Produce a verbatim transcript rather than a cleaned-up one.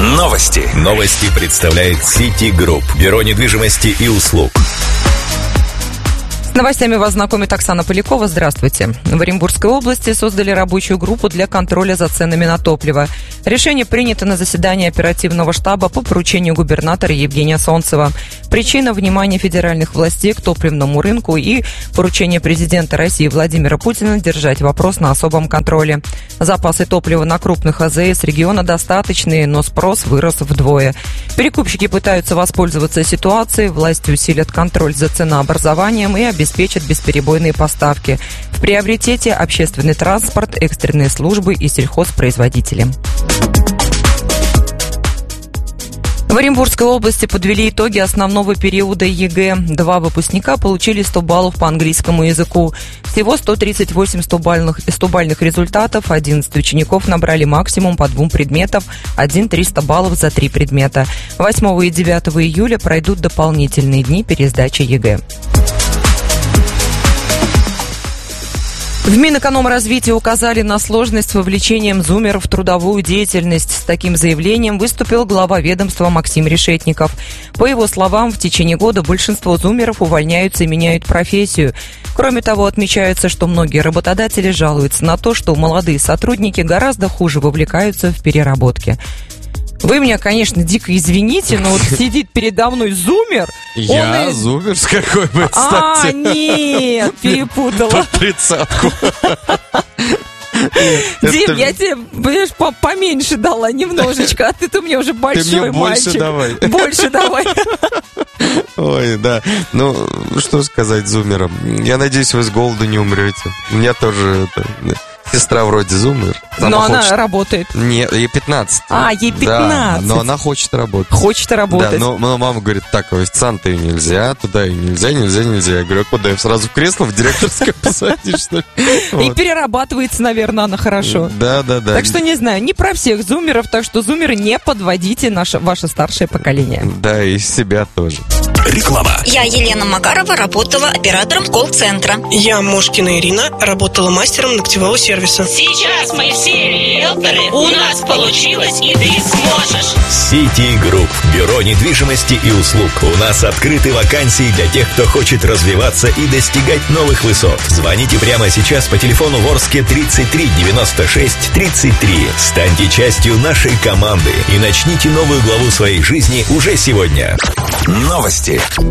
Новости. Новости представляет City Group. Бюро недвижимости и услуг. С новостями вас знакомит Оксана Полякова. Здравствуйте. В Оренбургской области создали рабочую группу для контроля за ценами на топливо. Решение принято на заседании оперативного штаба по поручению губернатора Евгения Солнцева. Причина – внимание федеральных властей к топливному рынку и поручение президента России Владимира Путина держать вопрос на особом контроле. Запасы топлива на крупных АЗС региона достаточные, но спрос вырос вдвое. Перекупщики пытаются воспользоваться ситуацией, власти усилят контроль за ценообразованием и обеспечат бесперебойные поставки. В приоритете общественный транспорт, экстренные службы и сельхозпроизводители. В Оренбургской области подвели итоги основного периода ЕГЭ. Два выпускника получили сто баллов по английскому языку. Всего сто тридцать восемь стобальных, стобальных результатов. одиннадцать учеников набрали максимум по двум предметам, один триста баллов за три предмета. восьмого и девятого июля пройдут дополнительные дни пересдачи ЕГЭ. В Минэкономразвитии указали на сложность с вовлечением зумеров в трудовую деятельность. С таким заявлением выступил глава ведомства Максим Решетников. По его словам, в течение года большинство зумеров увольняются и меняют профессию. Кроме того, отмечается, что многие работодатели жалуются на то, что молодые сотрудники гораздо хуже вовлекаются в переработки. Вы меня, конечно, дико извините, но вот сидит передо мной зумер. Я он... зумер с какой бы, кстати? А, нет, перепутала. Под тридцатку. Дим, я тебе, понимаешь, поменьше дала немножечко, а ты-то мне уже большой мальчик. Ты мне больше давай. Больше давай. Ой, да. Ну, что сказать зумерам? Я надеюсь, вы с голоду не умрете. У меня тоже... это... Сестра вроде зумер. Она но хочет... она работает. Нет, ей пятнадцать. А, ей пятнадцать. Да, но она хочет работать. Хочет работать. Да, но, но мама говорит, так, официанта нельзя, туда и нельзя, нельзя, нельзя. Я говорю, а куда? Я сразу в кресло в директорское посадишь, что ли? И перерабатывается, наверное, она хорошо. Да, да, да. Так что не знаю, не про всех зумеров, так что зумеры, не подводите наше, ваше старшее поколение. Да, и себя тоже. Реклама. Я, Елена Макарова, работала оператором колл-центра. Я, Мошкина Ирина, работала мастером ногтевого сервиса. Сейчас мы все риэлторы. У нас получилось, и ты сможешь. City Group. Бюро недвижимости и услуг. У нас открыты вакансии для тех, кто хочет развиваться и достигать новых высот. Звоните прямо сейчас по телефону Ворске тридцать три девяносто шесть тридцать три. Станьте частью нашей команды и начните новую главу своей жизни уже сегодня. Новости.